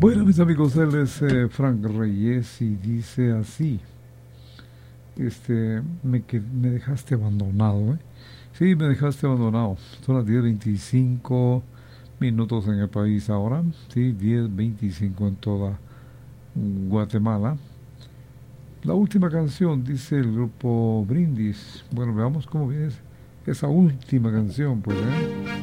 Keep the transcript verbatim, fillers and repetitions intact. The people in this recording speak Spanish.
Bueno, mis amigos, él es eh, Frank Reyes y dice así, este, me, que, me dejaste abandonado, ¿eh? Sí, me dejaste abandonado. Son las diez veinticinco minutos en el país ahora, sí, diez veinticinco en toda Guatemala. La última canción, dice el grupo Brindis. Bueno, veamos cómo viene esa última canción, pues, ¿eh?